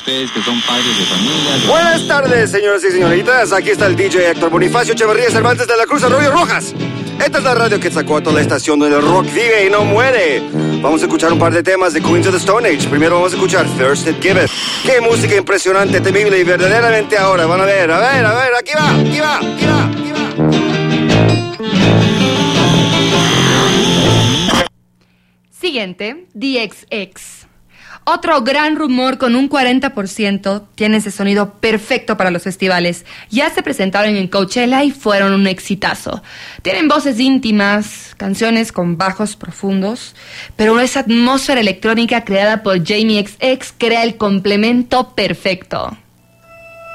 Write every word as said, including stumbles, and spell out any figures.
ustedes que son padres de familia. Buenas tardes, señoras y señoritas. Aquí está el D J Héctor Bonifacio Echeverría Cervantes de la Cruz Arroyo Rojas. Esta es la radio Quetzalcóatl, la estación donde el rock vive y no muere. Vamos a escuchar un par de temas de Queens of the Stone Age. Primero vamos a escuchar Thirsted Giveth. Qué música impresionante, temible y verdaderamente ahora. Van a ver, a ver, a ver, aquí va, aquí va, aquí va, aquí va. Siguiente, D X X. Otro gran rumor con un cuarenta por ciento tiene ese sonido perfecto para los festivales. Ya se presentaron en Coachella y fueron un exitazo. Tienen voces íntimas, canciones con bajos profundos, pero esa atmósfera electrónica creada por Jamie X X crea el complemento perfecto.